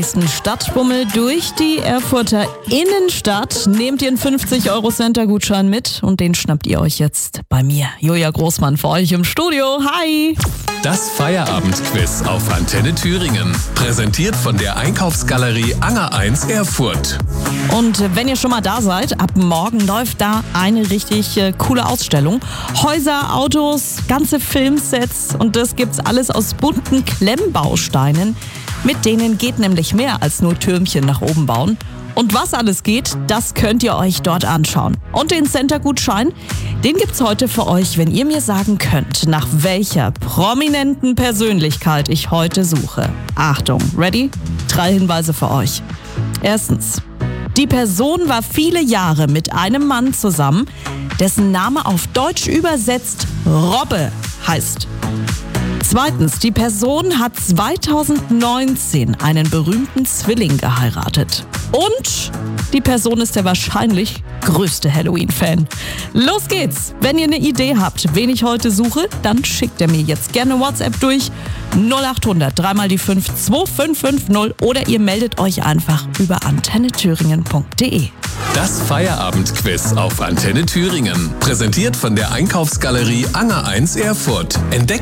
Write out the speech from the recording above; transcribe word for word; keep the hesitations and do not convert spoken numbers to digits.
nächsten Stadtbummel durch die Erfurter Innenstadt. Nehmt ihr einen fünfzig Euro Center-Gutschein mit und den schnappt ihr euch jetzt bei mir. Julia Großmann für euch im Studio. Hi! Das Feierabendquiz auf Antenne Thüringen. Präsentiert von der Einkaufsgalerie Anger eins Erfurt. Und wenn ihr schon mal da seid, ab morgen läuft da eine richtig äh, coole Ausstellung. Häuser, Autos, ganze Filmsets und das gibt's alles aus bunten Klemmbausteinen. Mit denen geht nämlich mehr als nur Türmchen nach oben bauen. Und was alles geht, das könnt ihr euch dort anschauen. Und den Center-Gutschein, den gibt's heute für euch, wenn ihr mir sagen könnt, nach welcher prominenten Persönlichkeit ich heute suche. Achtung, ready? Drei Hinweise für euch. Erstens, die Person war viele Jahre mit einem Mann zusammen, dessen Name auf Deutsch übersetzt Robbe heißt. Zweitens, die Person hat zweitausendneunzehn einen berühmten Zwilling geheiratet. Und die Person ist der wahrscheinlich größte Halloween-Fan. Los geht's! Wenn ihr eine Idee habt, wen ich heute suche, dann schickt ihr mir jetzt gerne WhatsApp durch null acht hundert drei mal die fünf zwei fünf fünf null oder ihr meldet euch einfach über antenne thüringen punkt de. Das Feierabendquiz auf Antenne Thüringen. Präsentiert von der Einkaufsgalerie Anger eins Erfurt. Entdeckt